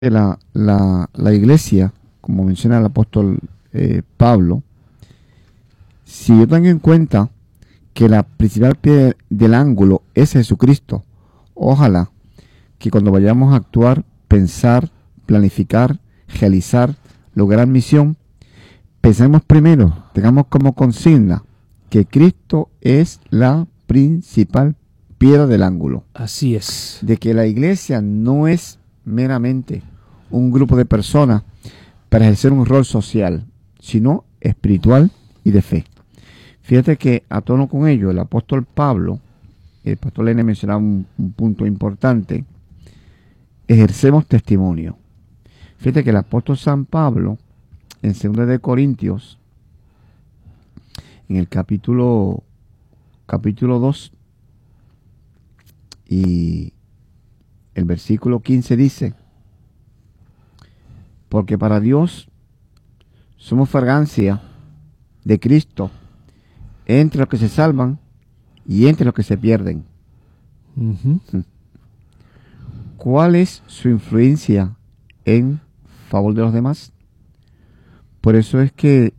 La iglesia, como menciona el apóstol Pablo, si yo tengo en cuenta que la principal piedra del ángulo es Jesucristo, ojalá que cuando vayamos a actuar, pensar, planificar, realizar, lograr misión, pensemos primero, tengamos como consigna que Cristo es la principal piedra del ángulo. Así es. De que la iglesia no es meramente un grupo de personas para ejercer un rol social, sino espiritual y de fe. Fíjate que a tono con ello, el apóstol Pablo, el pastor Lene mencionaba un punto importante: ejercemos testimonio. Fíjate que el apóstol San Pablo, en 2 de Corintios, en el capítulo 2, y el versículo 15 dice: porque para Dios somos fragancia de Cristo entre los que se salvan y entre los que se pierden. ¿Cuál es su influencia en favor de los demás? Por eso es que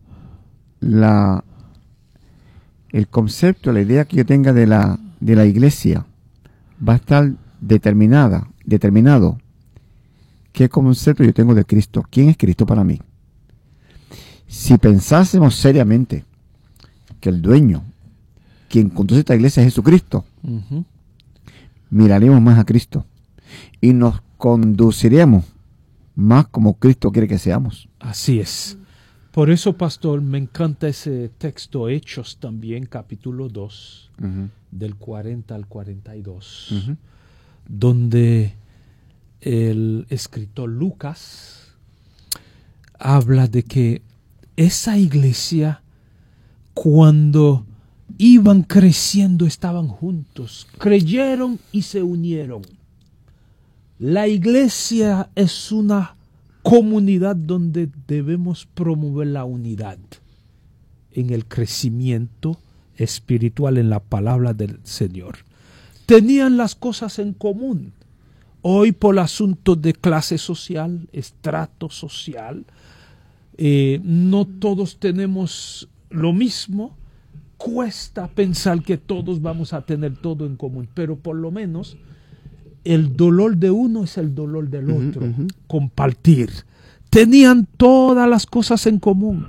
el concepto, la idea que yo tenga de la iglesia va a estar determinado. ¿Qué concepto yo tengo de Cristo? ¿Quién es Cristo para mí? Si pensásemos seriamente que el dueño, quien conduce esta iglesia, es Jesucristo, miraremos más a Cristo y nos conduciremos más como Cristo quiere que seamos. Así es. Por eso, pastor, me encanta ese texto, Hechos también, capítulo 2, del 40 al 42, donde el escritor Lucas habla de que esa iglesia, cuando iban creciendo, estaban juntos, creyeron y se unieron. La iglesia es una comunidad donde debemos promover la unidad en el crecimiento espiritual, en la palabra del Señor. Tenían las cosas en común. Hoy, por asuntos de clase social, estrato social, no todos tenemos lo mismo. Cuesta pensar que todos vamos a tener todo en común, pero por lo menos el dolor de uno es el dolor del otro. Compartir. Tenían todas las cosas en común.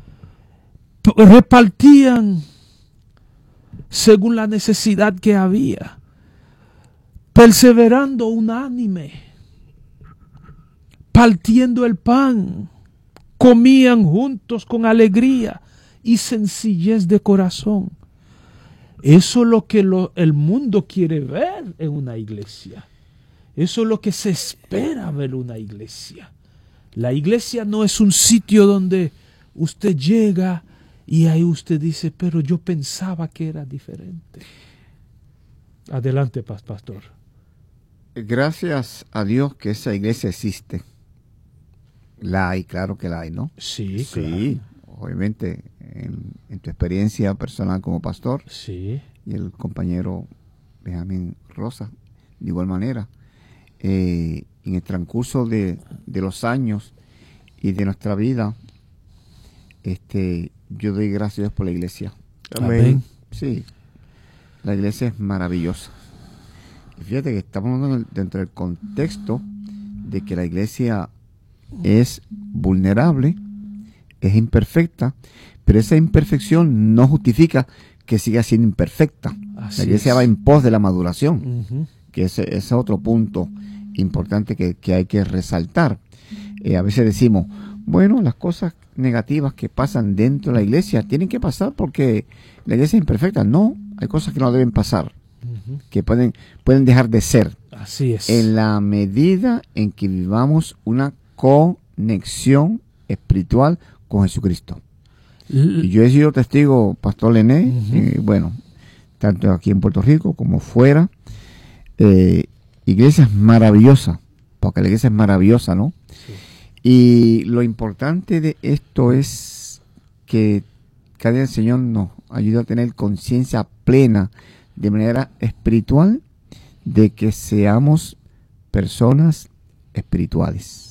Repartían según la necesidad que había. Perseverando unánime. Partiendo el pan. Comían juntos con alegría y sencillez de corazón. Eso es lo que el mundo quiere ver en una iglesia. Eso es lo que se espera ver en una iglesia. La iglesia no es un sitio donde usted llega y ahí usted dice, pero yo pensaba que era diferente. Adelante, pastor. Gracias a Dios que esa iglesia existe. La hay, claro que la hay, ¿no? Sí, claro. Obviamente, en tu experiencia personal como pastor, sí, y el compañero Benjamín Rosa, de igual manera, en el transcurso de los años y de nuestra vida, yo doy gracias a Dios por la iglesia. Amén. Sí, la iglesia es maravillosa. Y fíjate que estamos hablando dentro del contexto de que la iglesia es vulnerable, es imperfecta, pero esa imperfección no justifica que siga siendo imperfecta. La iglesia va en pos de la maduración, que ese es otro punto importante que hay que resaltar. A veces decimos, bueno, las cosas negativas que pasan dentro de la iglesia tienen que pasar porque la iglesia es imperfecta. No, hay cosas que no deben pasar, que pueden dejar de ser. Así es. En la medida en que vivamos una conexión espiritual con Jesucristo. Y yo he sido testigo, Pastor Lené, bueno, tanto aquí en Puerto Rico como fuera, iglesias maravillosas, porque la iglesia es maravillosa, ¿no? Sí. Y lo importante de esto es que cada día el Señor nos ayuda a tener conciencia plena, de manera espiritual, de que seamos personas espirituales.